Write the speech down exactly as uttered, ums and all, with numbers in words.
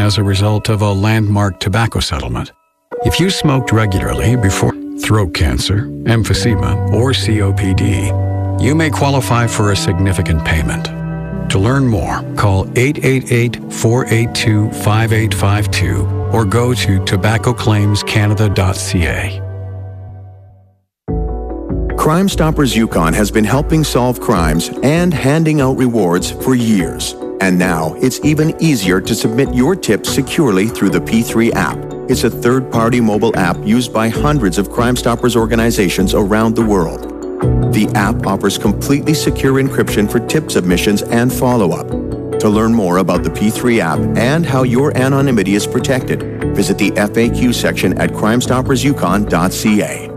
as a result of a landmark tobacco settlement. If you smoked regularly before throat cancer, emphysema, or C O P D, you may qualify for a significant payment. To learn more, call eight eight eight, four eight two, five eight five two or go to tobacco claims canada dot c a. Crime Stoppers Yukon has been helping solve crimes and handing out rewards for years. And now it's even easier to submit your tips securely through the P three app. It's a third-party mobile app used by hundreds of Crime Stoppers organizations around the world. The app offers completely secure encryption for tip submissions and follow-up. To learn more about the P three app and how your anonymity is protected, visit the F A Q section at crime stoppers yukon dot c a.